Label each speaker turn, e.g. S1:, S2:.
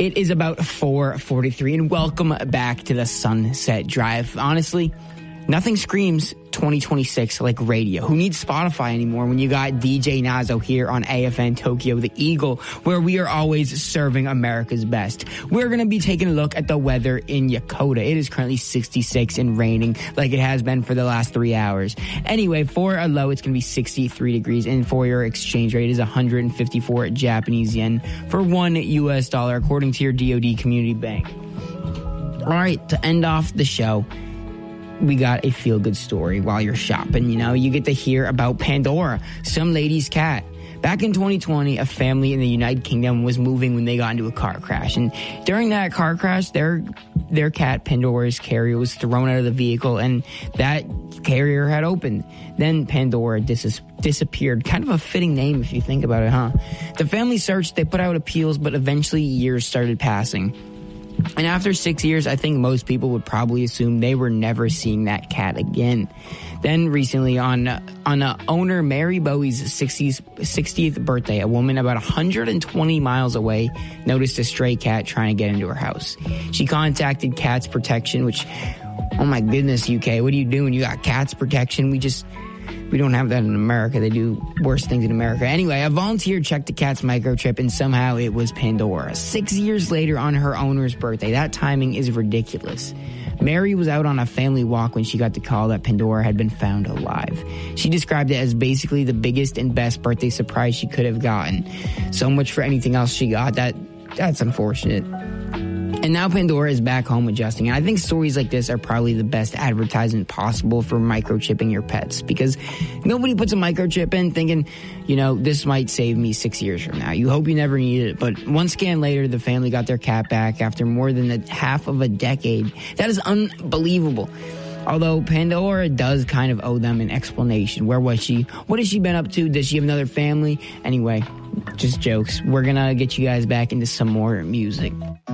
S1: It is about 4:43, and welcome back to the Sunset Drive. Honestly, nothing screams 2026 like radio. Who needs Spotify anymore when you got DJ Nazo here on AFN Tokyo, the Eagle, where we are always serving America's best. We're going to be taking a look at the weather in Yokota. It is currently 66 and raining like it has been for the last 3 hours. Anyway, for a low, it's going to be 63 degrees, and for your exchange rate is 154 Japanese yen for $1 US, according to your DoD Community Bank. All right, to end off the show, we got a feel-good story while you're shopping. You know, you get to hear about Pandora, some lady's cat. Back in 2020, a family in the United Kingdom was moving when they got into a car crash. And during that car crash, their cat, Pandora's carrier, was thrown out of the vehicle, and that carrier had opened. Then Pandora disappeared. Kind of a fitting name if you think about it, huh? The family searched, they put out appeals, but eventually years started passing. And after 6 years, I think most people would probably assume they were never seeing that cat again. Then recently, on owner Mary Bowie's 60th birthday, a woman about 120 miles away noticed a stray cat trying to get into her house. She contacted Cats Protection, which, oh my goodness, UK, what are you doing? You got Cats Protection? We don't have that in America. They do worse things in America. Anyway, a volunteer checked the cat's microchip, and somehow it was Pandora. 6 years later on her owner's birthday. That timing is ridiculous. Mary was out on a family walk when she got the call that Pandora had been found alive. She described it as basically the biggest and best birthday surprise she could have gotten. So much for anything else she got. That's unfortunate. And now Pandora is back home adjusting. And I think stories like this are probably the best advertisement possible for microchipping your pets, because nobody puts a microchip in thinking, you know, this might save me 6 years from now. You hope you never need it. But one scan later, the family got their cat back after more than half of a decade. That is unbelievable. Although Pandora does kind of owe them an explanation. Where was she? What has she been up to? Does she have another family? Anyway, just jokes. We're going to get you guys back into some more music.